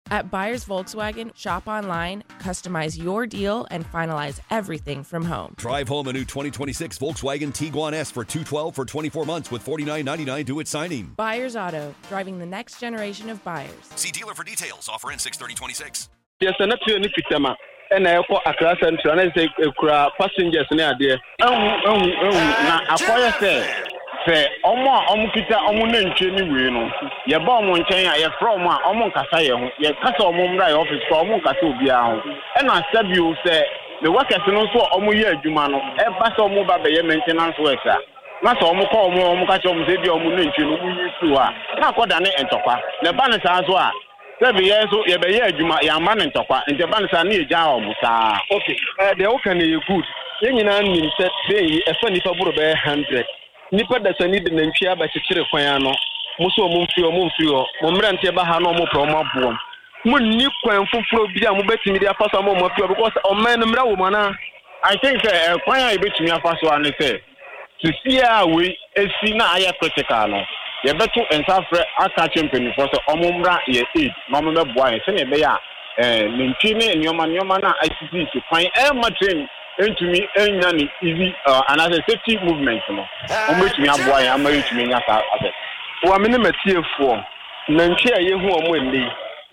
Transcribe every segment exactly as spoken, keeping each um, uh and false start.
At Buyers Volkswagen, shop online, customize your deal, and finalize everything from home. Drive home a new twenty twenty-six Volkswagen Tiguan S for two hundred twelve for twenty-four months with forty-nine ninety-nine due at signing. Buyers Auto, driving the next generation of buyers. See dealer for details. Offer ends six thirty twenty-six. Yes, and that's your Nifitama. And I call a class and say passengers in there. Oh, oh, oh, now, I say. Say, Omo, Omukita, Omunenche, you know, your bomb on China, your from Omon Cassayo, your Castle Mumbai office for Omon Casubia. And I said, you say, the workers know so Omuya Jumano, a pass on mobile maintenance worker. Not Omoko, Omukachom, Omunenche, who used to her. Not what I and Topa. The banners as well. Seven years old, you be Juma, young man and Topa, and the banners are near Jaomusa. Okay, the Okan is good. Young man said, say, a funny for a hundred. Nipa da sani de nantwia ba kekere kwan ano muso mo mfi o mo mfi o mo mrante ba ha no mo pro mo abo mo ni kwan foforo bi a mo betimi de afaso mo mo fi o because o man mra wo mana. I think uh, kwan a betimi afaso an say to see a we esi na aye critical no ye beto ensafre aka champion for so o mo mra ye aid no mo meboa ye se ne be ya eh nantwi ne nyoma nyoma na I C C to kwan e ma train into me any easy uh, another safety movement no o me tumi aboa ya ama tumi nya ka abe wa me ne matie fo nantwi a ye hu o mo ende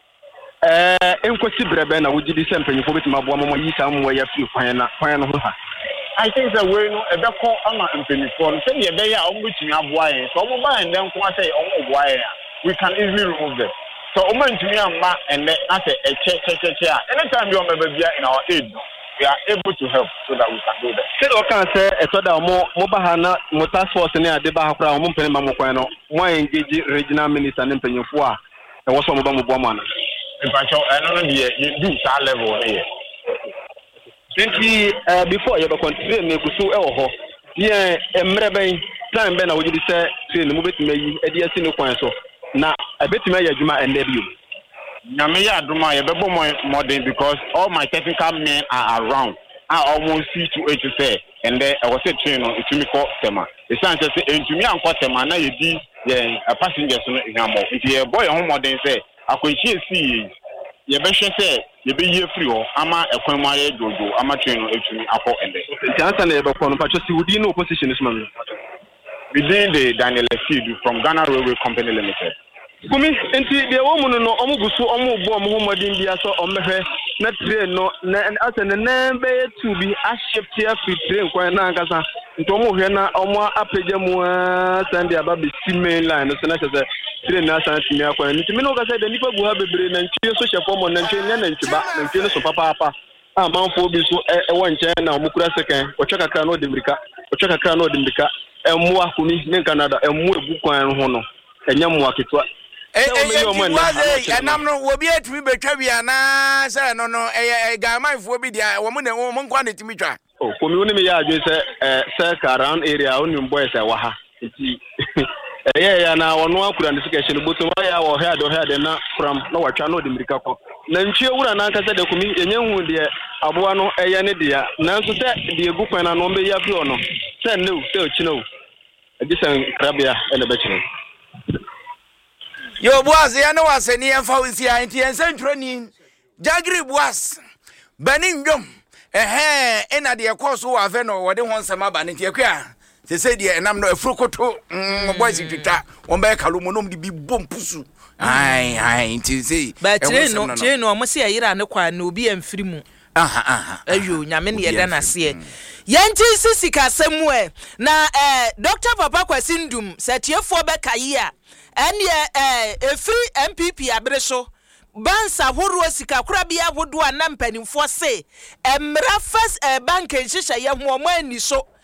eh enkwesi brebe na wogidi se mpanyifo betumi aboa mo yi sa mo ya fi kwan na kwan no ho ha. I think that we no e be ko ama mpanyifo no se ye be ya o mo tumi aboa ya so mo ba ende nko say o mo aboa ya we can easily remove them so o man tumi amma ende na say e che che che che anytime you remember bia in our aid no we are able to help so that we can do that. Say o kan say eto da mo mo ba ha na mo task force ne ade ba ha kra mo mpene ma mo kwan no mo engage regional minister ne mpanyefo a e wo so mo ba mo bo mo na. In fact, I don't know the do that level here. Twenty uh before you continue me kusu e wo ho. Ye emre ben plan ben na wo di say train mo betime yi e di asi ne kwan so. Na e betime ya adwuma ende bi o. Nyame ya aduma ye bebo more than because all my technical men are around. I almost see to H say and then I was a train on to me call Tema. The sign says to me and Tema na you di a passengers no nyamo. If you boy home more than say I could see ye be say ye be here free o ama ekwanwa ye dodo ama train no to me akọ and then. The answer na e be ko no pa so within no position is man. Within the Daniel Field from Ghana Railway Company Limited. Kumi enti de wo mu no omugusu omubo omhomodin bia so omhwe na train no na ase ne nembe tu bi a shift ya fi train kwan na nkasa nto omhwe na omo apagya mu Sunday aba be main line so na se train na san timi akwan nti me no ka say de nipa gu ha bebre na ntwie so hyefo mo na ntwie nya na ntwiba na ntwie no so papa papa a manfo bi so e wo nche na omukura sekan otwa kakra no de mirika otwa kakra no de mirika emu akuni ne Canada emu egu kwan ho no enya mu aketwa. Eh eh eh enam no wo bi etumi betwa bia na say no no eh gamanfo bi dia wo mo ne wo mo nkwa na timi twa. Oh komi woni me ya adwe say eh circle around area onim boys e wa ha enti eh ya na wono akura ne sika hye boto wa ya wo head o head na from na watwa no de mirika ko na ntwie wura na nka say de komi enye hu de aboa no eye ne dia na nso say de egu kwan na no be ya fi ono say no say ochino edisan krabia ele bechine. Yo boas ya no wase ni emfa wisi anti ensentro ni jagri boas banin dwom ehe ena de ekoso wa fe no wode ho nsema ba ne tiakua se se de enam no afrokoto boys twitwa won ba kalo monom de bi bompusu ai ai nti se ba tre no tre no mo se ayira ne kwa na obi amfiri mu aha aha ayo nyame ne yeda na se yanti sisika semu e na eh Doctor Papa Kwasindum setiefo be kayi ene eh efiri M P P abreso bansa horo sika kura bia hodo na mpanimfo se emra first eh bank nhihye ye ho mo ani so